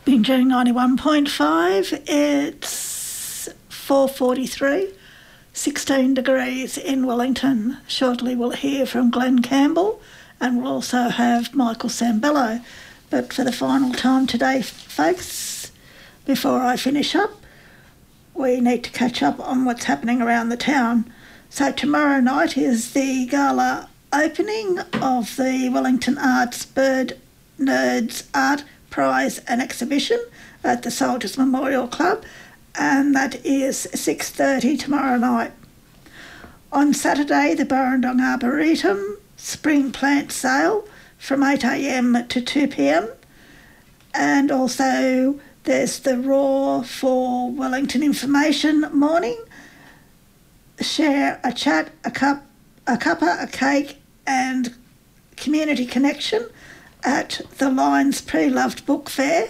Bingeing 91.5, it's 4:43, 16 degrees in Wellington. Shortly we'll hear from Glenn Campbell and we'll also have Michael Sambello. But for the final time today, folks, before I finish up, we need to catch up on what's happening around the town. So tomorrow night is the gala opening of the Wellington Arts Bird Nerds Art Prize and Exhibition at the Soldiers Memorial Club, and that is 6:30 tomorrow night. On Saturday, the Burrendong Arboretum Spring Plant Sale from 8 a.m. to 2 p.m. And also there's the Raw for Wellington Information morning. Share a chat, a cuppa, a cake and community connection at the Lions Pre-Loved Book Fair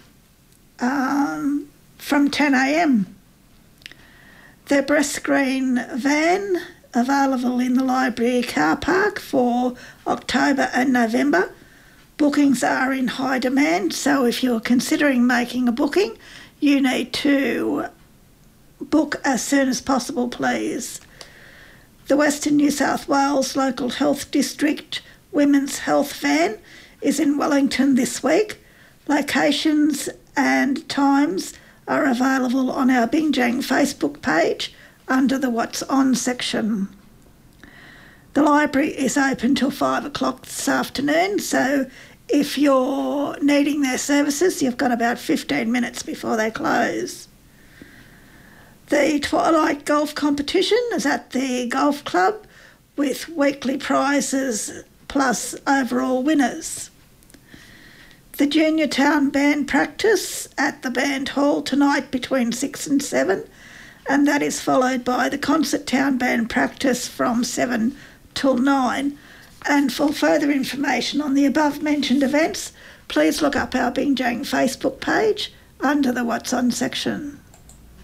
from 10 a.m. The breast screen van available in the library car park for October and November. Bookings are in high demand, so if you're considering making a booking, you need to book as soon as possible, please. The Western New South Wales Local Health District Women's Health Van is in Wellington this week. Locations and times are available on our Bingeing Facebook page under the What's On section. The library is open till 5 o'clock this afternoon, so if you're needing their services, you've got about 15 minutes before they close. The Twilight Golf Competition is at the Golf Club with weekly prizes plus overall winners. The Junior Town Band practice at the Band Hall tonight between 6 and 7, and that is followed by the Concert Town Band practice from 7 till 9. And for further information on the above mentioned events, please look up our Bingeing Facebook page under the What's On section.